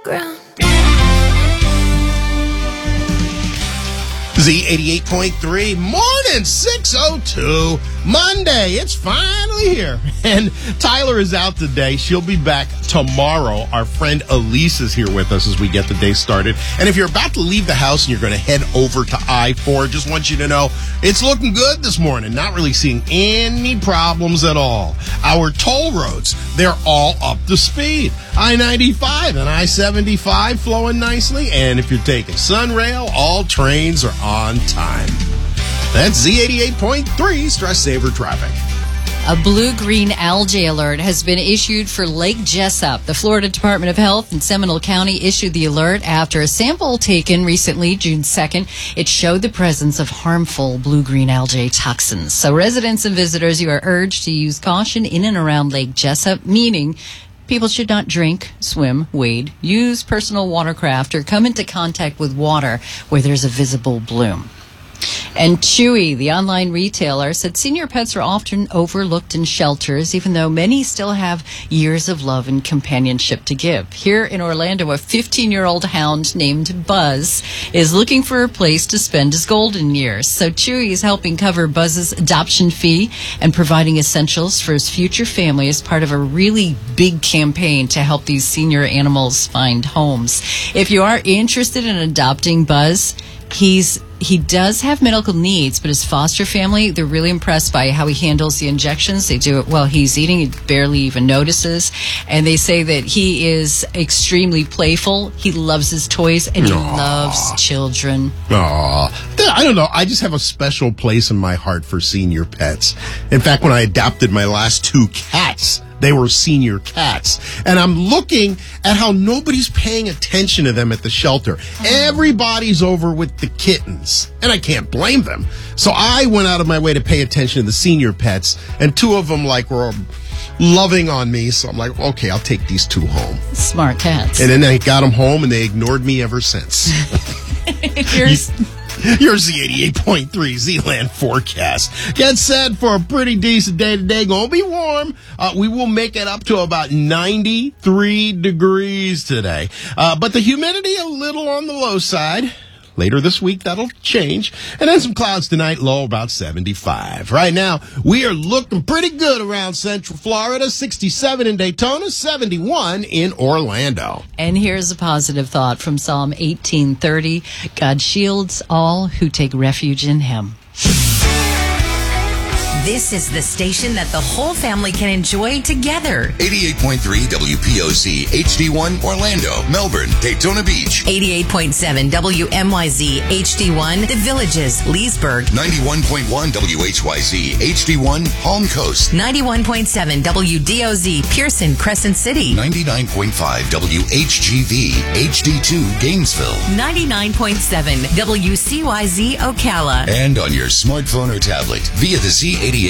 ground. Z88.3, morning, 6:02, Monday. It's finally here. And Tyler is out today. She'll be back tomorrow. Our friend Elise is here with us as we get the day started. And if you're about to leave the house and you're going to head over to I-4, just want you to know it's looking good this morning. Not really seeing any problems at all. Our toll roads, they're all up to speed. I-95 and I-75 flowing nicely. And if you're taking Sunrail, all trains are on time. That's Z88.3 Stress Saver Traffic. A blue-green algae alert has been issued for Lake Jessup. The Florida Department of Health in Seminole County issued the alert after a sample taken recently, June 2nd. It showed the presence of harmful blue-green algae toxins. So residents and visitors, you are urged to use caution in and around Lake Jessup, meaning people should not drink, swim, wade, use personal watercraft, or come into contact with water where there's a visible bloom. And Chewy, the online retailer, said senior pets are often overlooked in shelters, even though many still have years of love and companionship to give. Here in Orlando, a 15-year-old hound named Buzz is looking for a place to spend his golden years. So Chewy is helping cover Buzz's adoption fee and providing essentials for his future family as part of a really big campaign to help these senior animals find homes. If you are interested in adopting Buzz, he does have medical needs, but his foster family, they're really impressed by how he handles the injections. They do it while he's eating. He barely even notices. And they say that he is extremely playful. He loves his toys, and he loves children. I don't know. I just have a special place in my heart for senior pets. In fact, when I adopted my last two cats, they were senior cats. And I'm looking at how nobody's paying attention to them at the shelter. Everybody's over with the kittens, and I can't blame them. So I went out of my way to pay attention to the senior pets, and two of them were loving on me. So I'm like, okay, I'll take these two home. Smart cats. And then I got them home, and they ignored me ever since. Your Z88.3 Z-Land forecast. Get set for a pretty decent day today. Gonna be warm. We will make it up to about 93 degrees today. But the humidity a little on the low side. Later this week, that'll change. And then some clouds tonight, low about 75. Right now, we are looking pretty good around Central Florida. 67 in Daytona, 71 in Orlando. And here's a positive thought from Psalm 18:30. God shields all who take refuge in him. This is the station that the whole family can enjoy together. 88.3 WPOC, HD1, Orlando, Melbourne, Daytona Beach. 88.7 WMYZ, HD1, The Villages, Leesburg. 91.1 WHYZ, HD1, Palm Coast. 91.7 WDOZ, Pearson, Crescent City. 99.5 WHGV, HD2, Gainesville. 99.7 WCYZ, Ocala. And on your smartphone or tablet via the Z88